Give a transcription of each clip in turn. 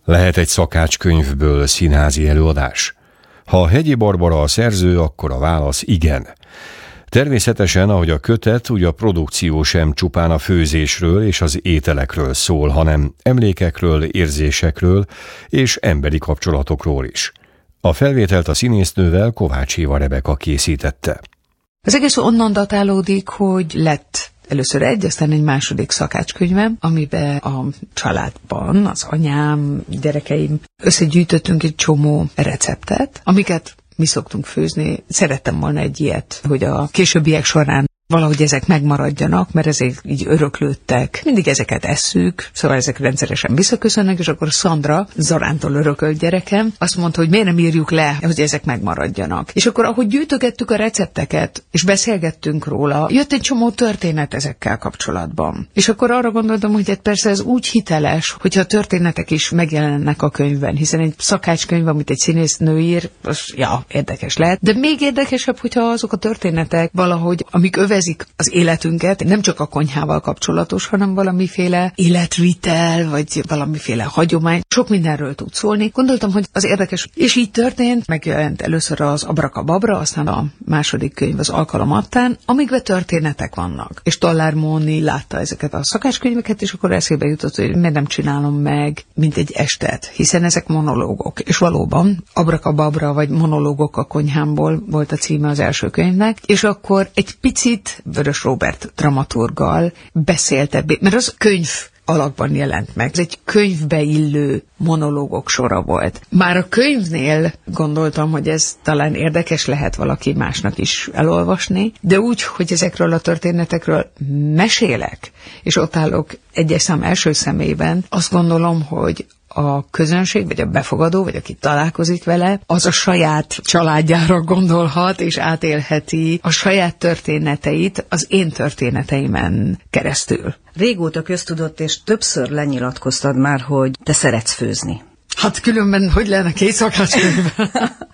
Lehet egy szakácskönyvből színházi előadás? Ha Hegyi Barbara a szerző, akkor a válasz igen. Természetesen, ahogy a kötet, úgy a produkció sem csupán a főzésről és az ételekről szól, hanem emlékekről, érzésekről és emberi kapcsolatokról is. A felvételt a színésznővel, Kovács Éva Rebeka készítette. Az egész onnan datálódik, hogy lett először egy, aztán egy második szakácskönyvem, amiben a családban, az anyám, gyerekeim összegyűjtöttünk egy csomó receptet, amiket mi szoktunk főzni. Szerettem volna egy ilyet, hogy a későbbiek során valahogy ezek megmaradjanak, mert ezek így öröklődtek. Mindig ezeket esszük, szóval ezek rendszeresen visszaköszönnek, és akkor Szandra, Zorántól örökölt gyerekem, azt mondta, hogy miért nem írjuk le, hogy ezek megmaradjanak. És akkor, ahogy gyűjtögettük a recepteket, és beszélgettünk róla, jött egy csomó történet ezekkel kapcsolatban. És akkor arra gondoltam, hogy hát persze ez úgy hiteles, hogyha a történetek is megjelennek a könyvben, hiszen egy szakácskönyv, amit egy színésznő ír, az érdekes lehet, de még érdekesebb, hogyha azok a történetek valahogy, amik az életünket, nem csak a konyhával kapcsolatos, hanem valamiféle életvitel, vagy valamiféle hagyomány. Sok mindenről tud szólni. Gondoltam, hogy az érdekes, és így történt, megjelent először az Abrakababra, aztán a második könyv az Alkalomattán, amikben történetek vannak. És Tollár Móni látta ezeket a szakácskönyveket, és akkor eszébe jutott, hogy miért nem csinálom meg, mint egy estet, hiszen ezek monológok. És valóban Abrakababra, vagy monológok a konyhámból volt a címe az első könyvnek, és akkor egy picit Vörös Róbert dramaturggal beszélte, mert az könyv alakban jelent meg. Ez egy könyvbe illő monológok sora volt. Már a könyvnél gondoltam, hogy ez talán érdekes lehet valaki másnak is elolvasni, de úgy, hogy ezekről a történetekről mesélek, és ott állok egyes szám első személyben, azt gondolom, hogy a közönség, vagy a befogadó, vagy aki találkozik vele, az a saját családjára gondolhat, és átélheti a saját történeteit az én történeteimen keresztül. Régóta köztudott, és többször lenyilatkoztad már, hogy te szeretsz főzni. Hát különben hogy lenne két szakácskönyvben?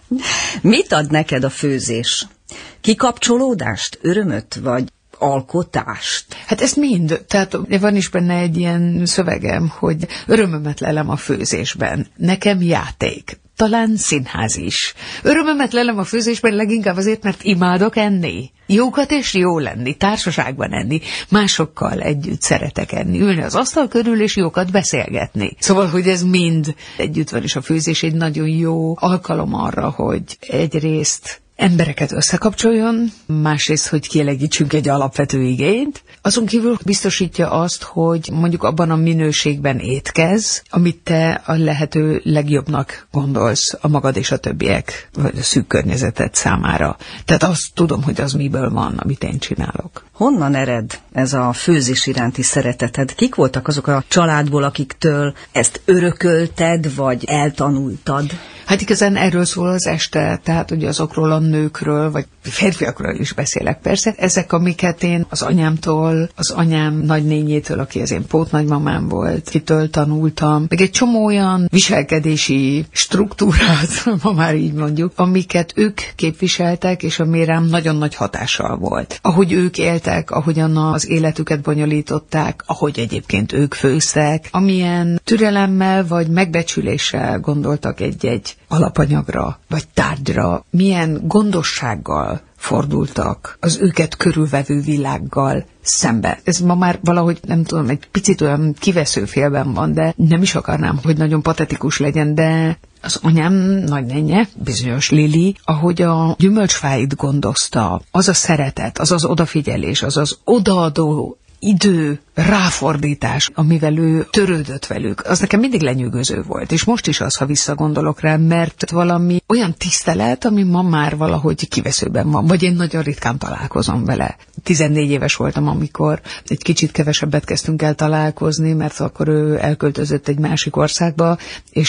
Mit ad neked a főzés? Kikapcsolódást, örömöt, vagy alkotást? Hát ez mind. Tehát van is benne egy ilyen szövegem, hogy örömömet lelem a főzésben. Nekem játék. Talán színház is. Örömömet lelem a főzésben leginkább azért, mert imádok enni. Jókat és jó lenni, társaságban enni, másokkal együtt szeretek enni, ülni az asztal körül és jókat beszélgetni. Szóval, hogy ez mind együtt van, és a főzés egy nagyon jó alkalom arra, hogy egyrészt embereket összekapcsoljon, másrészt, hogy kielégítsünk egy alapvető igényt. Azon kívül biztosítja azt, hogy mondjuk abban a minőségben étkezz, amit te a lehető legjobbnak gondolsz a magad és a többiek, vagy a szűk környezeted számára. Tehát azt tudom, hogy az miből van, amit én csinálok. Honnan ered ez a főzés iránti szereteted? Kik voltak azok a családból, akiktől ezt örökölted, vagy eltanultad? Hát igazán erről szól az este, tehát ugye azokról a nőkről, vagy férfiakról is beszélek persze. Ezek, amiket én az anyámtól, az anyám nagynényétől, aki az én pótnagymamám volt, kitől tanultam, meg egy csomó olyan viselkedési struktúrát, ma már így mondjuk, amiket ők képviseltek, és ami rám nagyon nagy hatással volt. Ahogy ők éltek, ahogyan az életüket bonyolították, ahogy egyébként ők főztek, amilyen türelemmel vagy megbecsüléssel gondoltak egy alapanyagra, vagy tárgyra, milyen gondossággal fordultak az őket körülvevő világgal szembe. Ez ma már valahogy, nem tudom, egy picit olyan kivesző félben van, de nem is akarnám, hogy nagyon patetikus legyen, de az anyám nagynénye, bizonyos Lili, ahogy a gyümölcsfáit gondozta, az a szeretet, az az odafigyelés, az az odaadó idő, ráfordítás, amivel ő törődött velük, az nekem mindig lenyűgöző volt, és most is az, ha visszagondolok rá, mert valami olyan tisztelet, ami ma már valahogy kiveszőben van, vagy én nagyon ritkán találkozom vele. 14 éves voltam, amikor egy kicsit kevesebbet kezdtünk el találkozni, mert akkor ő elköltözött egy másik országba, és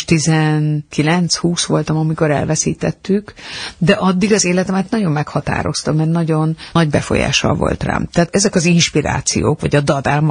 19-20 voltam, amikor elveszítettük, de addig az életemet nagyon meghatározta, mert nagyon nagy befolyással volt rám. Tehát ezek az inspirációk, vagy a dad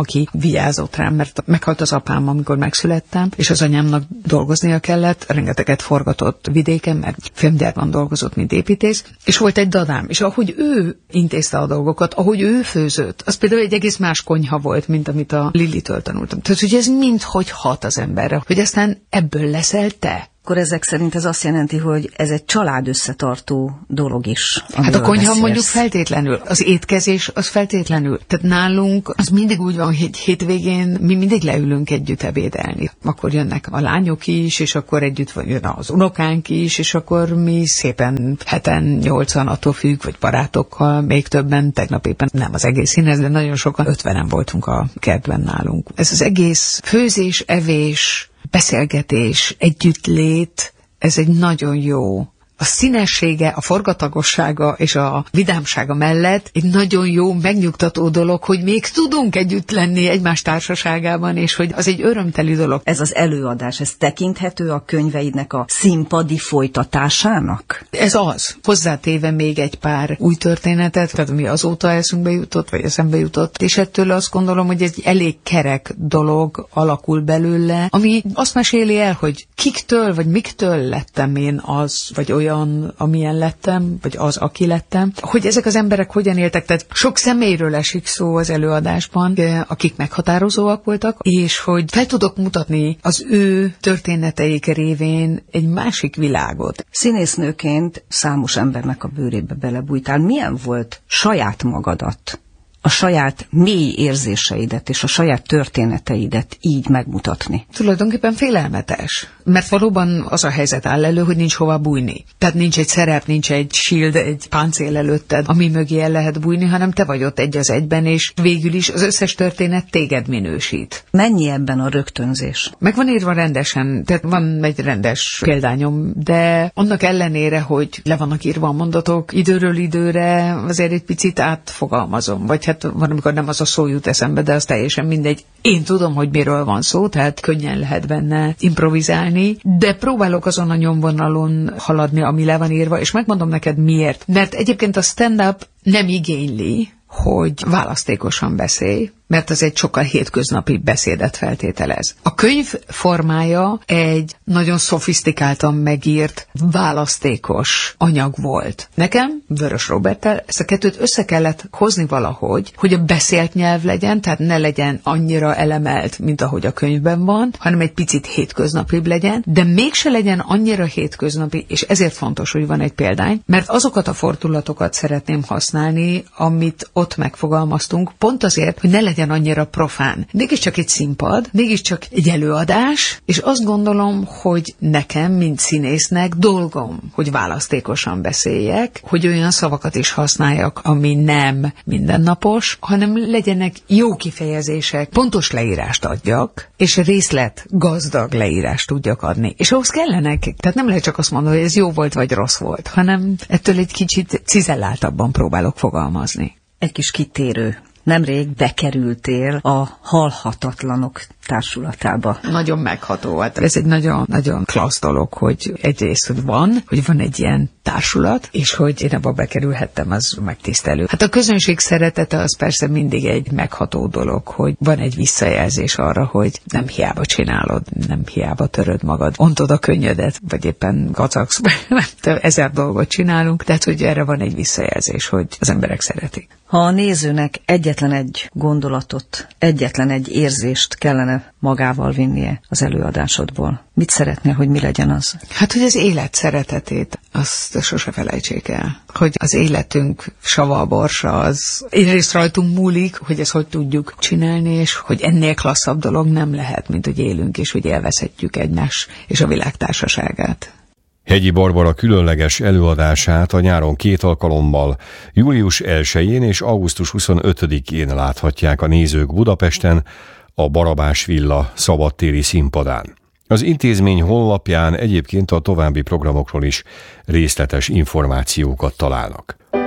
aki vigyázott rám, mert meghalt az apám, amikor megszülettem, és az anyámnak dolgoznia kellett, rengeteget forgatott vidéken, mert filmgyárban dolgozott, mint építész, és volt egy dadám, és ahogy ő intézte a dolgokat, ahogy ő főzött, az például egy egész más konyha volt, mint amit a Lillitől tanultam. Tehát, hogy ez mindhogy hat az emberre, hogy aztán ebből leszel te. Akkor ezek szerint ez azt jelenti, hogy ez egy család összetartó dolog is. Hát a konyha mondjuk feltétlenül, az étkezés az feltétlenül. Tehát nálunk az mindig úgy van, hogy hétvégén mi mindig leülünk együtt ebédelni. Akkor jönnek a lányok is, és akkor együtt jön az unokánk is, és akkor mi szépen 7-8-an, attól függ, vagy barátokkal, még többen, tegnap éppen nem az egész színes, de nagyon sokan, 50-en voltunk a kertben nálunk. Ez az egész főzés, evés, beszélgetés, együttlét, ez egy nagyon jó. A színessége, a forgatagossága és a vidámsága mellett egy nagyon jó, megnyugtató dolog, hogy még tudunk együtt lenni egymás társaságában, és hogy az egy örömteli dolog. Ez az előadás, ez tekinthető a könyveidnek a színpadi folytatásának? Ez az. Hozzátéve még egy pár új történetet, tehát ami azóta eszünkbe jutott, vagy eszembe jutott, és ettől azt gondolom, hogy egy elég kerek dolog alakul belőle, ami azt meséli el, hogy kiktől, vagy miktől lettem én az, vagy olyan, amilyen lettem, vagy az, aki lettem, hogy ezek az emberek hogyan éltek, tehát sok személyről esik szó az előadásban, akik meghatározóak voltak, és hogy fel tudok mutatni az ő történeteik révén egy másik világot. Színésznőként számos embernek a bőrébe belebújtál. Milyen volt saját magadat, a saját mély érzéseidet és a saját történeteidet így megmutatni? Tulajdonképpen félelmetes, mert valóban az a helyzet áll elő, hogy nincs hova bújni. Tehát nincs egy szerep, nincs egy shield, egy páncél előtted, ami mögé el lehet bújni, hanem te vagy ott egy az egyben, és végül is az összes történet téged minősít. Mennyi ebben a rögtönzés? Meg van írva rendesen, tehát van egy rendes példányom, de annak ellenére, hogy le vannak írva a mondatok, időről időre azért egy picit átfogalmazom, vagy hát van, amikor nem az a szó jut eszembe, de az teljesen mindegy. Én tudom, hogy miről van szó, tehát könnyen lehet benne improvizálni, de próbálok azon a nyomvonalon haladni, ami le van írva, és megmondom neked miért. Mert egyébként a stand-up nem igényli, hogy választékosan beszélj, mert az egy sokkal hétköznapi beszédet feltételez. A könyv formája egy nagyon szofisztikáltan megírt, választékos anyag volt. Nekem, Vörös Róberttel, ezt a kettőt össze kellett hozni valahogy, hogy a beszélt nyelv legyen, tehát ne legyen annyira elemelt, mint ahogy a könyvben van, hanem egy picit hétköznapibb legyen, de mégse legyen annyira hétköznapi, és ezért fontos, hogy van egy példány, mert azokat a fordulatokat szeretném használni, amit ott megfogalmaztunk, pont azért, hogy ne legyen annyira profán. Mégiscsak egy színpad, mégiscsak egy előadás, és azt gondolom, hogy nekem, mint színésznek dolgom, hogy választékosan beszéljek, hogy olyan szavakat is használjak, ami nem mindennapos, hanem legyenek jó kifejezések, pontos leírást adjak, és részlet gazdag leírást tudjak adni. És ahhoz kellenek, tehát nem lehet csak azt mondani, hogy ez jó volt, vagy rossz volt, hanem ettől egy kicsit cizelláltabban próbálok fogalmazni. Egy kis kitérő. Nemrég bekerültél a Halhatatlanok társulatába. Nagyon megható. Hát ez egy nagyon klassz dolog, hogy egyrészt hogy van egy ilyen társulat, és hogy én abba bekerülhettem, az megtisztelő. Hát a közönség szeretete az persze mindig egy megható dolog, hogy van egy visszajelzés arra, hogy nem hiába csinálod, nem hiába töröd magad, ontod a könnyödet, vagy éppen gacagsz, ezer dolgot csinálunk, tehát hogy erre van egy visszajelzés, hogy az emberek szeretik. Ha a nézőnek egyetlen egy gondolatot, egyetlen egy érzést kellene magával vinnie az előadásodból, mit szeretnél, hogy mi legyen az? Hát, hogy az élet szeretetét, azt sose felejtsék el. Hogy az életünk savalborsa, az egyrészt rajtunk múlik, hogy ezt hogy tudjuk csinálni, és hogy ennél klasszabb dolog nem lehet, mint hogy élünk, és hogy élvezhetjük egymás és a világ társaságát. Hegyi Barbara különleges előadását a nyáron 2 alkalommal, július 1-én és augusztus 25-én láthatják a nézők Budapesten, a Barabás Villa szabadtéri színpadán. Az intézmény honlapján egyébként a további programokról is részletes információkat találnak.